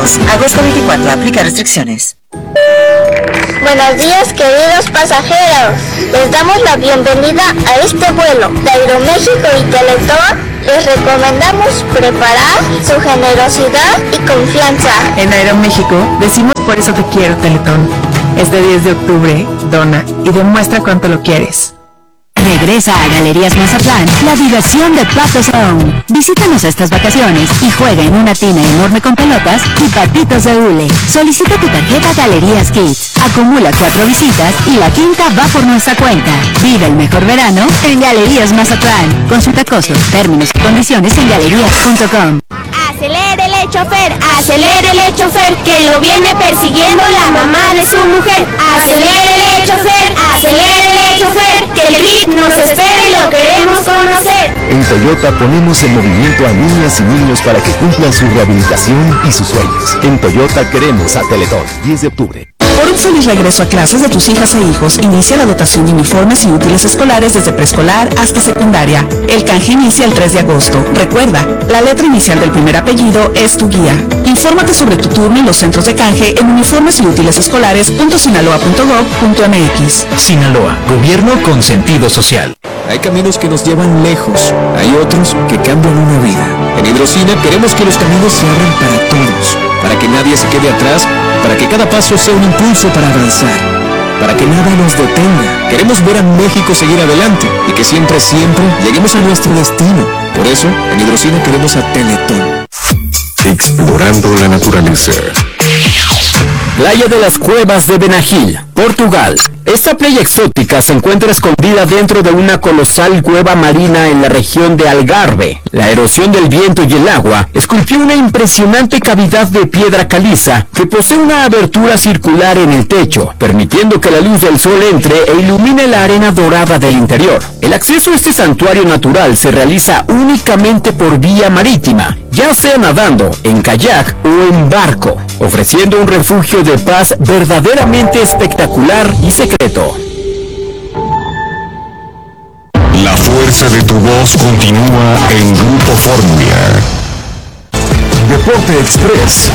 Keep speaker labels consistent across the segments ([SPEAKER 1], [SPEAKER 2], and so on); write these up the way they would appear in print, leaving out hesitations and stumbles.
[SPEAKER 1] Unidos. Agosto 24, aplica restricciones.
[SPEAKER 2] Buenos días, queridos pasajeros. Les damos la bienvenida a este vuelo de Aeroméxico y Teletón. Les recomendamos preparar su generosidad y confianza.
[SPEAKER 3] En Aeroméxico decimos por eso te quiero, Teletón. Este 10 de octubre, dona y demuestra cuánto lo quieres.
[SPEAKER 4] Regresa a Galerías Mazatlán la diversión de Patos Zone. Visítanos estas vacaciones y juega en una tina enorme con pelotas y patitos de hule. Solicita tu tarjeta Galerías Kids. Acumula 4 visitas y la quinta va por nuestra cuenta. Vive el mejor verano en Galerías Mazatlán. Consulta costos, términos y condiciones en galerías.com.
[SPEAKER 2] Acelérele, chofer, que lo viene persiguiendo la mamá de su mujer. Acelérele, chofer, que el VIP nos espera y lo queremos conocer.
[SPEAKER 5] En Toyota ponemos en movimiento a niñas y niños para que cumplan su rehabilitación y sus sueños. En Toyota queremos a Teletón. 10 de octubre.
[SPEAKER 3] Por un feliz regreso a clases de tus hijas e hijos, inicia la dotación de uniformes y útiles escolares desde preescolar hasta secundaria. El canje inicia el 3 de agosto. Recuerda, la letra inicial del primer apellido es tu guía. Infórmate sobre tu turno en los centros de canje en uniformes y útiles escolares.sinaloa.gov.mx.
[SPEAKER 6] Sinaloa, gobierno con sentido social.
[SPEAKER 7] Hay caminos que nos llevan lejos, hay otros que cambian una vida. En Hidrocina queremos que los caminos se abran para todos, para que nadie se quede atrás, para que cada paso sea un impulso para avanzar, para que nada nos detenga. Queremos ver a México seguir adelante y que siempre lleguemos a nuestro destino. Por eso, en Hidrocina queremos a Teletón.
[SPEAKER 5] Explorando la naturaleza.
[SPEAKER 6] Playa de las Cuevas de Benagil, Portugal. Esta playa exótica se encuentra escondida dentro de una colosal cueva marina en la región de Algarve. La erosión del viento y el agua esculpió una impresionante cavidad de piedra caliza que posee una abertura circular en el techo, permitiendo que la luz del sol entre e ilumine la arena dorada del interior. El acceso a este santuario natural se realiza únicamente por vía marítima, ya sea nadando, en kayak o en barco, ofreciendo un refugio de paz verdaderamente espectacular y secreto.
[SPEAKER 5] La fuerza de tu voz continúa en Grupo Fórmula. Deporte Express.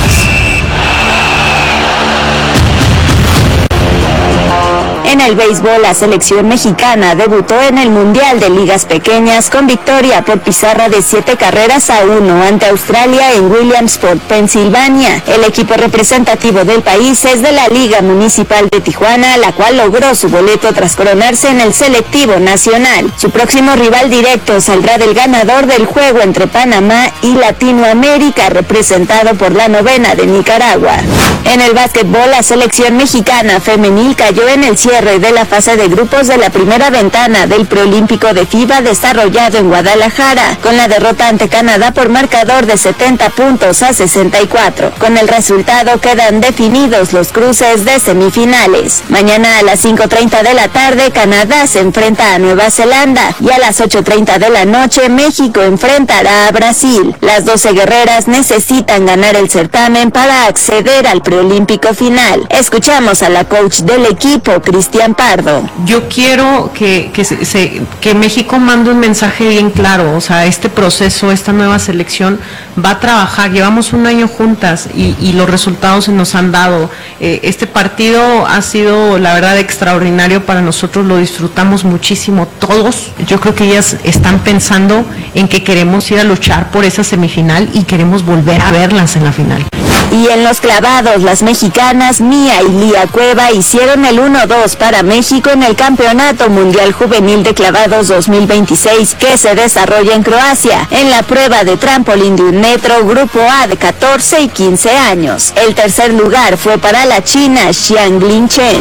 [SPEAKER 4] En el béisbol, la selección mexicana debutó en el Mundial de Ligas Pequeñas con victoria por pizarra de 7-1 ante Australia en Williamsport, Pensilvania. El equipo representativo del país es de la Liga Municipal de Tijuana, la cual logró su boleto tras coronarse en el selectivo nacional. Su próximo rival directo saldrá del ganador del juego entre Panamá y Latinoamérica, representado por la novena de Nicaragua. En el básquetbol, la selección mexicana femenil cayó en el cierre de la fase de grupos de la primera ventana del preolímpico de FIBA desarrollado en Guadalajara, con la derrota ante Canadá por marcador de 70-64. Con el resultado quedan definidos los cruces de semifinales. Mañana a las 5:30 de la tarde, Canadá se enfrenta a Nueva Zelanda y a las 8:30 de la noche, México enfrentará a Brasil. Las 12 guerreras necesitan ganar el certamen para acceder al preolímpico final. Escuchamos a la coach del equipo, Cristian Pardo.
[SPEAKER 8] Yo quiero que México mande un mensaje bien claro, o sea, este proceso, esta nueva selección va a trabajar, llevamos un año juntas y los resultados se nos han dado. Este partido ha sido, la verdad, extraordinario para nosotros, lo disfrutamos muchísimo todos. Yo creo que ellas están pensando en que queremos ir a luchar por esa semifinal y queremos volver a verlas en la final.
[SPEAKER 4] Y en los clavados, las mexicanas Mía y Lía Cueva hicieron el 1-2 para México en el Campeonato Mundial Juvenil de Clavados 2026 que se desarrolla en Croacia, en la prueba de trampolín de 1 metro, Grupo A de 14 y 15 años. El tercer lugar fue para la china Xianglin Chen.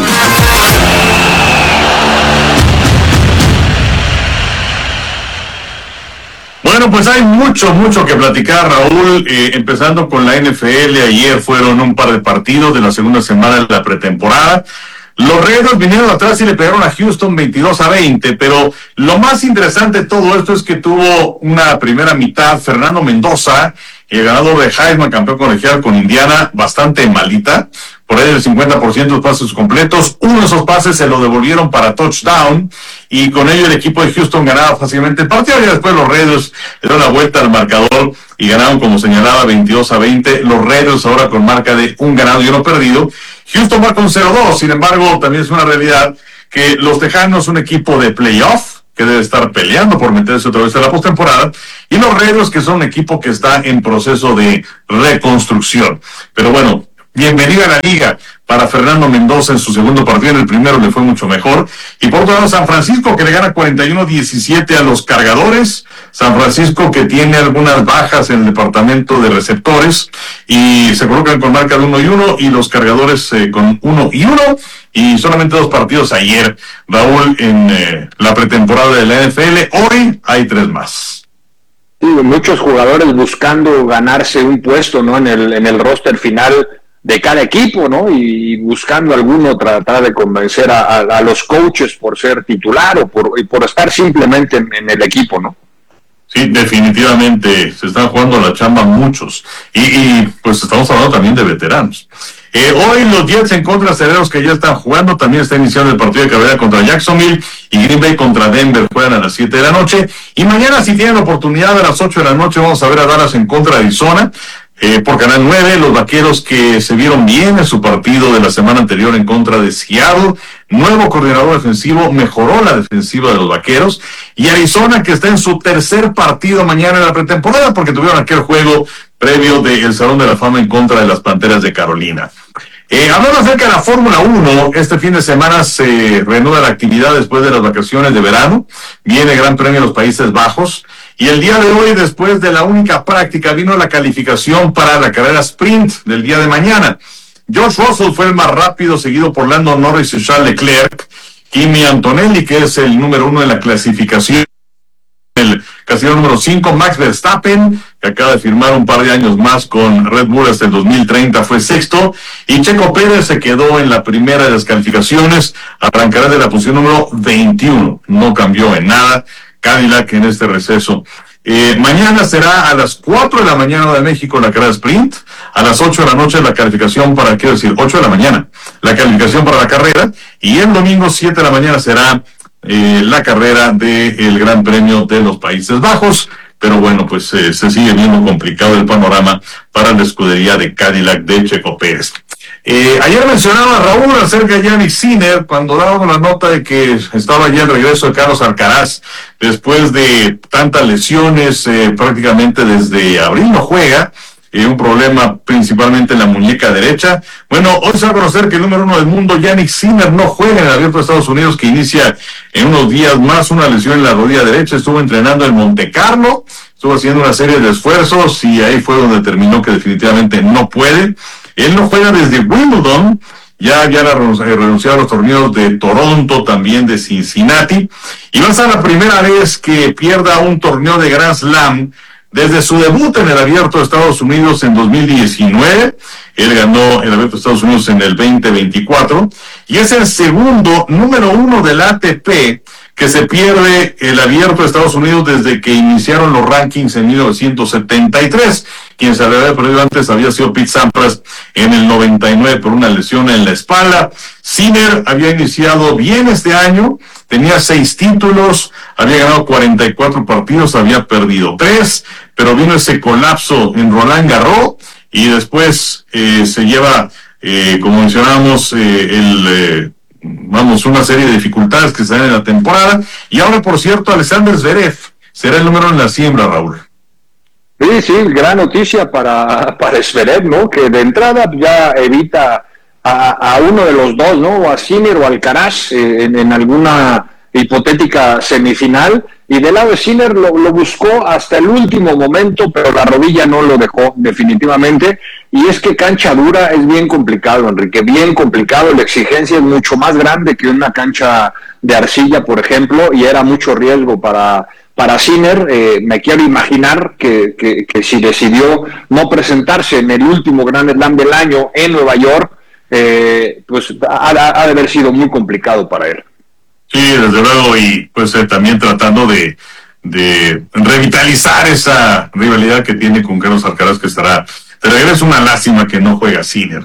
[SPEAKER 9] Bueno, pues hay mucho que platicar, Raúl, empezando con la NFL. Ayer fueron un par de partidos de la segunda semana de la pretemporada. Los Raiders vinieron atrás y le pegaron a Houston 22-20, pero lo más interesante de todo esto es que tuvo una primera mitad Fernando Mendoza, el ganador de Heisman, campeón colegial con Indiana, bastante malita, por ahí del 50% de pases completos. Uno de esos pases se lo devolvieron para touchdown, y con ello el equipo de Houston ganaba fácilmente el partido, y después los Raiders le dieron la vuelta al marcador y ganaron, como señalaba, 22-20. Los Raiders ahora con marca de 1 ganado y 1 perdido. Houston va con 0-2, sin embargo, también es una realidad que los Tejanos son un equipo de playoff, que debe estar peleando por meterse otra vez a la postemporada, y los Raiders, que son un equipo que está en proceso de reconstrucción. Pero bueno, bienvenida a la liga para Fernando Mendoza en su segundo partido. En el primero le fue mucho mejor. Y por otro lado, San Francisco, que le gana 41-17 a los Cargadores. San Francisco, que tiene algunas bajas en el departamento de receptores, y se colocan con marca de 1-1, y los Cargadores con 1-1, y solamente 2 partidos ayer, Raúl, en la pretemporada de la NFL. Hoy hay 3 más.
[SPEAKER 10] Sí, muchos jugadores buscando ganarse un puesto, ¿no?, en el roster final de cada equipo, ¿no? Y buscando alguno tratar de convencer a los coaches por ser titular o por estar simplemente en el equipo, ¿no?
[SPEAKER 9] Sí, definitivamente se están jugando la chamba muchos, y pues estamos hablando también de veteranos. Hoy los Jets en contra de Acereros, que ya están jugando. También está iniciando el partido de Carolina contra Jacksonville, y Green Bay contra Denver juegan a las 7 de la noche. Y mañana, si tienen la oportunidad, a las 8 de la noche vamos a ver a Dallas en contra de Arizona. Por Canal 9, los Vaqueros, que se vieron bien en su partido de la semana anterior en contra de Seattle. Nuevo coordinador defensivo, mejoró la defensiva de los Vaqueros. Y Arizona, que está en su tercer partido mañana en la pretemporada, porque tuvieron aquel juego previo del Salón de la Fama en contra de las Panteras de Carolina. Hablando acerca de la Fórmula 1, este fin de semana se reanuda la actividad después de las vacaciones de verano. Viene el Gran Premio de los Países Bajos. Y el día de hoy, después de la única práctica, vino la calificación para la carrera sprint del día de mañana. George Russell fue el más rápido, seguido por Lando Norris y Charles Leclerc. Kimi Antonelli, que es el número 1 de la clasificación. El casillero número 5, Max Verstappen, que acaba de firmar un par de años más con Red Bull hasta el 2030, fue sexto. Y Checo Pérez se quedó en la primera de las calificaciones, arrancará de la posición número 21. No cambió en nada Cadillac en este receso. Mañana será a las 4 de la mañana de México la carrera sprint, a las 8 de la noche la calificación para, 8 de la mañana, la calificación para la carrera, y el domingo 7 de la mañana será la carrera del Gran Premio de los Países Bajos. Pero bueno, pues se sigue viendo complicado el panorama para la escudería de Cadillac de Checo Pérez. Ayer mencionaba Raúl acerca de Jannik Sinner, cuando dábamos la nota de que estaba ya el regreso de Carlos Alcaraz después de tantas lesiones, prácticamente desde abril no juega, un problema principalmente en la muñeca derecha. Bueno, hoy se va a conocer que el número 1 del mundo, Jannik Sinner, no juega en el Abierto de Estados Unidos, que inicia en unos días más. Una lesión en la rodilla derecha. Estuvo entrenando en Monte Carlo, estuvo haciendo una serie de esfuerzos, y ahí fue donde terminó que definitivamente no puede. Él no juega desde Wimbledon, ya había renunciado a los torneos de Toronto, también de Cincinnati, y va a ser la primera vez que pierda un torneo de Grand Slam desde su debut en el Abierto de Estados Unidos en 2019. Él ganó el Abierto de Estados Unidos en el 2024, y es el segundo número 1 del ATP que se pierde el Abierto de Estados Unidos desde que iniciaron los rankings en 1973. Quien se había perdido antes había sido Pete Sampras en el 99 por una lesión en la espalda. Sinner había iniciado bien este año, tenía 6 títulos, había ganado 44 partidos, había perdido 3, pero vino ese colapso en Roland Garros, y después se lleva, como mencionábamos, una serie de dificultades que se dan en la temporada. Y ahora, por cierto, Alexander Zverev será el número en la siembra, Raúl.
[SPEAKER 10] Sí, gran noticia para Zverev, ¿no? Que de entrada ya evita a uno de los dos, ¿no? O a Sinner o Alcaraz en alguna hipotética semifinal. Y del lado de Sinner lo buscó hasta el último momento, pero la rodilla no lo dejó definitivamente. Y es que cancha dura es bien complicado, Enrique, bien complicado. La exigencia es mucho más grande que una cancha de arcilla, por ejemplo, y era mucho riesgo para Sinner. Me quiero imaginar que si decidió no presentarse en el último Grand Slam del año en Nueva York, pues ha de haber sido muy complicado para él.
[SPEAKER 9] Sí, desde luego, y pues también tratando de revitalizar esa rivalidad que tiene con Carlos Alcaraz, que estará de regreso. Una lástima que no juega Sinner.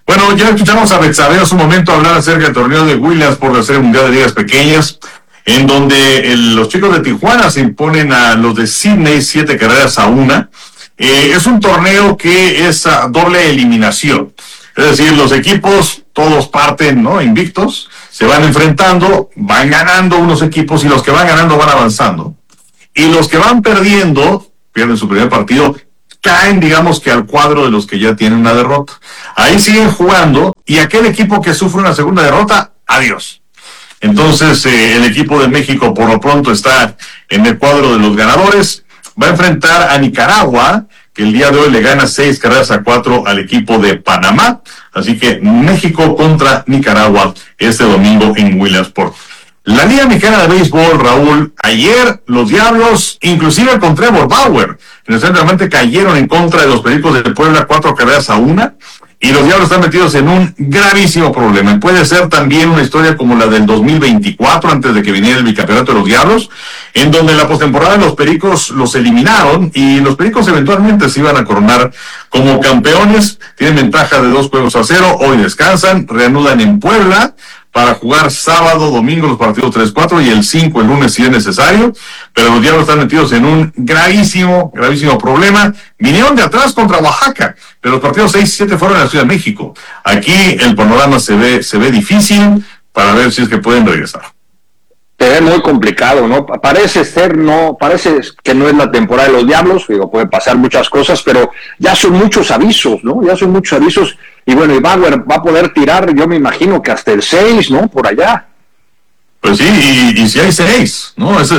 [SPEAKER 9] Bueno, ya escuchamos a Betsabe hace un momento hablar acerca del torneo de Williams por la Serie Mundial de Ligas Pequeñas, en donde los chicos de Tijuana se imponen a los de Sydney 7-1. Es un torneo que es a doble eliminación. Es decir, los equipos todos parten, ¿no?, invictos, se van enfrentando, van ganando unos equipos y los que van ganando van avanzando. Y los que van perdiendo, pierden su primer partido, caen, digamos, que al cuadro de los que ya tienen una derrota. Ahí siguen jugando y aquel equipo que sufre una segunda derrota, adiós. Entonces, el equipo de México por lo pronto está en el cuadro de los ganadores. Va a enfrentar a Nicaragua, que el día de hoy le gana 6-4 al equipo de Panamá. Así que México contra Nicaragua este domingo en Williamsport. La Liga Mexicana de Béisbol, Raúl, ayer los Diablos, inclusive con Trevor Bauer, necesariamente cayeron en contra de los Pericos de Puebla 4-1, y los Diablos están metidos en un gravísimo problema. Puede ser también una historia como la del 2024, antes de que viniera el bicampeonato de los Diablos, en donde en la postemporada los Pericos los eliminaron y los Pericos eventualmente se iban a coronar como campeones. Tienen ventaja de 2-0, hoy descansan, reanudan en Puebla para jugar sábado, domingo los partidos 3-4 y el 5 el lunes si es necesario, pero los Diablos están metidos en un gravísimo problema. Vinieron de atrás contra Oaxaca, pero los partidos 6 y 7 fueron en la Ciudad de México. Aquí el panorama se ve difícil para ver si es que pueden regresar.
[SPEAKER 10] Se ve muy complicado, ¿no? Parece que no es la temporada de los Diablos, digo, pueden pasar muchas cosas, pero ya son muchos avisos, ¿no? Y bueno, y Bauer va a poder tirar, yo me imagino que hasta el 6, ¿no? Por allá.
[SPEAKER 9] Pues sí, y si hay 6, ¿no? Ese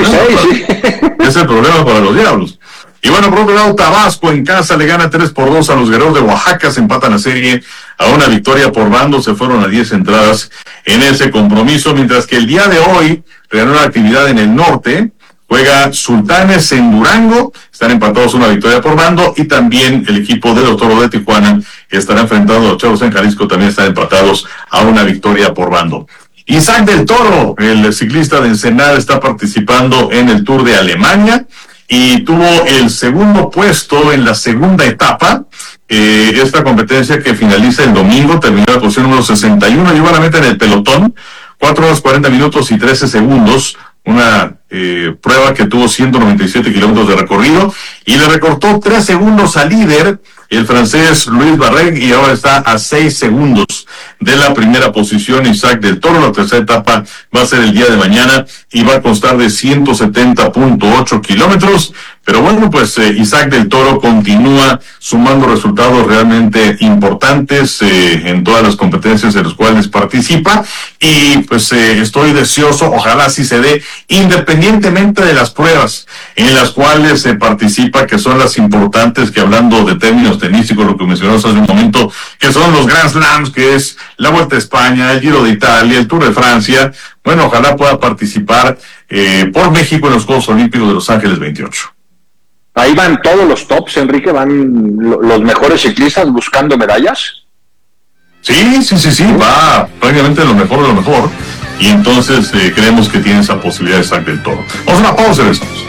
[SPEAKER 9] es el problema para los Diablos. Y bueno, por otro lado, Tabasco en casa le gana 3-2 a los Guerreros de Oaxaca, se empatan la serie a una victoria por bando, se fueron a 10 entradas en ese compromiso, mientras que el día de hoy reanudó la actividad en el norte. Juega Sultanes en Durango, están empatados una victoria por bando, y también el equipo de los Toros de Tijuana estará enfrentando a los Choros en Jalisco, también están empatados a una victoria por bando. Isaac del Toro, el ciclista de Ensenada, está participando en el Tour de Alemania y tuvo el segundo puesto en la segunda etapa. Esta competencia que finaliza el domingo terminó en la posición número 61 y igualmente en el pelotón, 4 horas 40 minutos y 13 segundos, una prueba que tuvo 197 kilómetros de recorrido y le recortó 3 segundos al líder, el francés Luis Barreg, y ahora está a 6 segundos de la primera posición Isaac del Toro. La tercera etapa va a ser el día de mañana y va a constar de 170.8 kilómetros. Pero bueno, pues Isaac del Toro continúa sumando resultados realmente importantes en todas las competencias en las cuales participa, y pues estoy deseoso, ojalá así se dé, independientemente de las pruebas en las cuales se participa, que son las importantes, que hablando de términos tenísticos, lo que mencionamos hace un momento, que son los Grand Slams, que es la Vuelta a España, el Giro de Italia, el Tour de Francia. Bueno, ojalá pueda participar por México en los Juegos Olímpicos de Los Ángeles 28.
[SPEAKER 10] Ahí van todos los tops, Enrique, van los mejores ciclistas buscando medallas.
[SPEAKER 9] Sí, va prácticamente lo mejor de lo mejor, y entonces creemos que tiene esa posibilidad de Isaac del Toro. Vamos a una pausa, regresamos.